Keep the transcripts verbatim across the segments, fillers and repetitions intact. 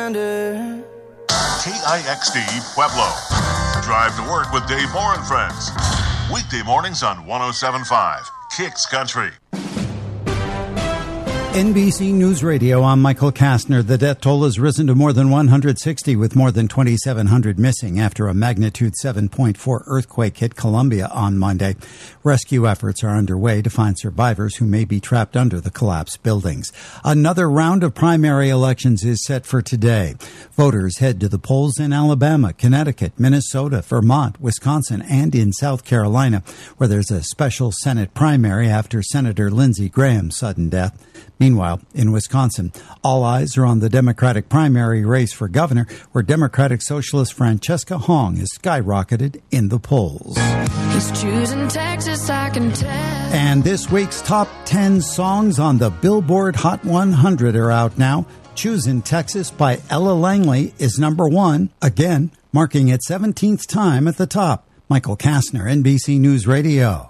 under. K I X D Pueblo. Drive to work with Dave Moore and Friends. Weekday mornings on one oh seven point five Kicks Country. N B C News Radio, I'm Michael Kastner. The death toll has risen to more than one hundred sixty, with more than twenty-seven hundred missing after a magnitude seven point four earthquake hit Colombia on Monday. Rescue efforts are underway to find survivors who may be trapped under the collapsed buildings. Another round of primary elections is set for today. Voters head to the polls in Alabama, Connecticut, Minnesota, Vermont, Wisconsin, and in South Carolina, where there's a special Senate primary after Senator Lindsey Graham's sudden death. Meanwhile, in Wisconsin, all eyes are on the Democratic primary race for governor, where Democratic Socialist Francesca Hong has skyrocketed in the polls. He's choosing Texas, I can tell. And this week's top ten songs on the Billboard Hot one hundred are out now. Choosing Texas by Ella Langley is number one, again, marking its seventeenth time at the top. Michael Kastner, N B C News Radio.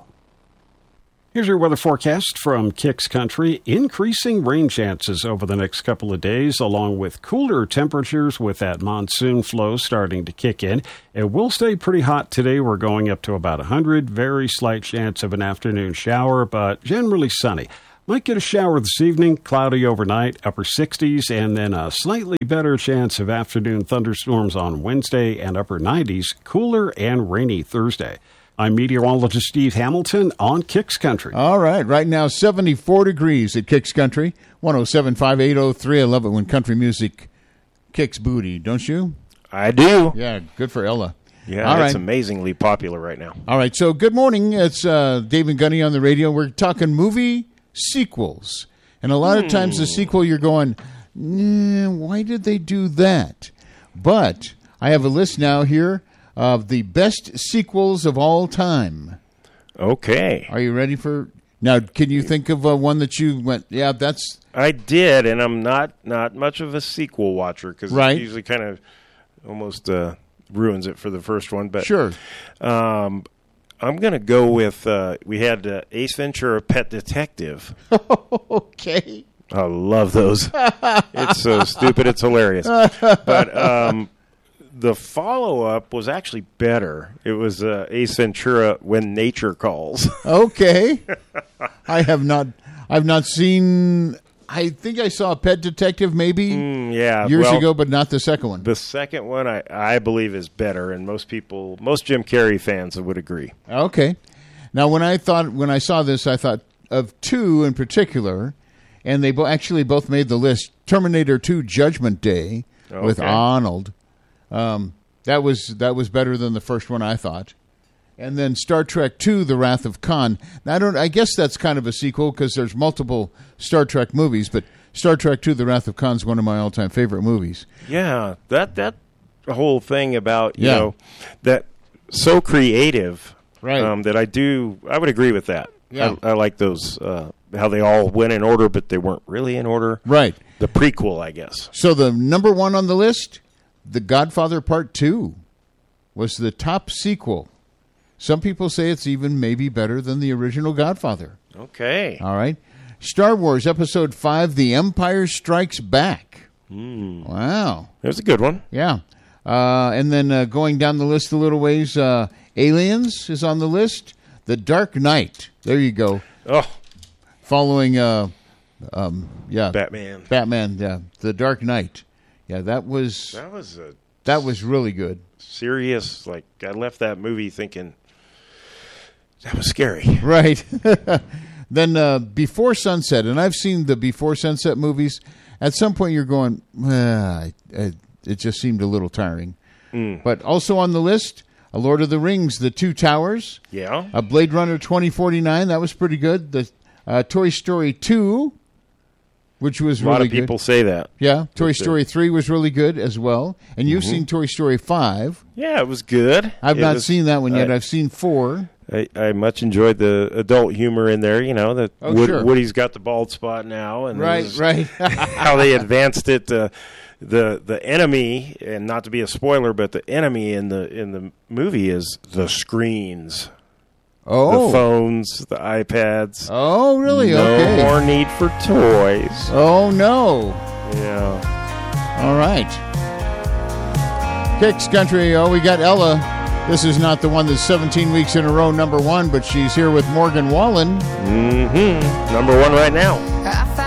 Here's your weather forecast from Kicks Country. Increasing rain chances over the next couple of days, along with cooler temperatures with that monsoon flow starting to kick in. It will stay pretty hot today. We're going up to about one hundred. Very slight chance of an afternoon shower, but generally sunny. Might get a shower this evening, cloudy overnight, upper sixties, and then a slightly better chance of afternoon thunderstorms on Wednesday and upper nineties, cooler and rainy Thursday. I'm meteorologist Steve Hamilton on Kicks Country. All right. Right now, seventy-four degrees at Kicks Country. one oh seven point five, eight oh three. I love it when country music kicks booty, don't you? I do. Yeah, good for Ella. Yeah, All it's right. amazingly popular right now. All right. So, good morning. It's uh, Dave and Gunny on the radio. We're talking movie sequels. And a lot Hmm. of times the sequel, you're going, nah, why did they do that? But I have a list now here of the best sequels of all time. Okay. Are you ready for... Now, can you think of uh, one that you went, yeah, that's... I did, and I'm not, not much of a sequel watcher because Right. it usually kind of almost uh, ruins it for the first one. But Sure. Um, I'm going to go with, uh, we had uh, Ace Ventura, Pet Detective. Okay. I love those. It's so stupid, it's hilarious. But... Um, the follow-up was actually better. It was uh, Ace Ventura, When Nature Calls. Okay. I have not I've not seen I think I saw Pet Detective maybe Mm, yeah. years well, ago, but not the second one. The second one I, I believe is better, and most people, most Jim Carrey fans would agree. Okay. Now when I thought when I saw this, I thought of two in particular, and they bo- actually both made the list. Terminator two Judgment Day with Okay. Arnold. Um, that was that was better than the first one, I thought. And then Star Trek two, The Wrath of Khan. Now, I don't. I guess that's kind of a sequel because there's multiple Star Trek movies, but Star Trek two, The Wrath of Khan is one of my all-time favorite movies. Yeah, that that whole thing about you Yeah. know that so creative, Right. Um, that I do. I would agree with that. Yeah. I, I like those. Uh, how they all went in order, but they weren't really in order. Right. The prequel, I guess. So the number one on the list, The Godfather Part two, was the top sequel. Some people say it's even maybe better than the original Godfather. Okay. All right. Star Wars Episode five, The Empire Strikes Back. Mm. Wow. It was a good one. Yeah. Uh, and then uh, going down the list a little ways, uh, Aliens is on the list. The Dark Knight. There you go. Oh, Following, uh, um, yeah. Batman. Batman, yeah. The Dark Knight. Yeah, that was That was a that was really good. serious. Like I left that movie thinking that was scary. Right. Then uh, Before Sunset, and I've seen the Before Sunset movies. At some point, you're going, ah, it, it just seemed a little tiring. Mm. But also on the list, A Lord of the Rings, The Two Towers, Yeah. a Blade Runner twenty forty-nine, that was pretty good. The uh, Toy Story two, which was A really lot of good. people say that. Yeah, Toy That's Story it. three was really good as well. And you've Mhm. seen Toy Story five. Yeah, it was good. I've It not was- seen that one yet. I, I've seen four. I, I much enjoyed the adult humor in there. You know that Oh, Wood, sure. Woody's got the bald spot now, and Right, this is right. how they advanced it. Uh, the the enemy, and not to be a spoiler, but the enemy in the in the movie is the screens, Oh. the phones, the iPads. Oh, really? No Okay. more need for toys. Oh, no. Yeah. All right. Kicks Country. Oh, we got Ella. This is not the one that's seventeen weeks in a row number one, but she's here with Morgan Wallen. Mm-hmm. Number one right now. I